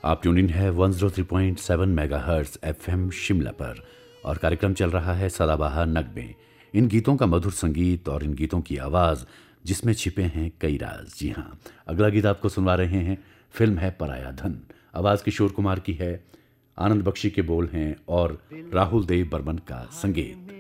आप tune in है 103.7 megahertz FM Shimla पर और कार्यक्रम चल रहा है सदाबहार नगमे। इन गीतों का मधुर संगीत और इन गीतों की आवाज़ जिसमें छिपे हैं कई राज। जी हाँ, अगला गीत आपको सुनवा रहे हैं। फिल्म है पराया धन। आवाज़ किशोर कुमार की है, आनंद बख्शी के बोल हैं और राहुल देव बर्मन का संगीत।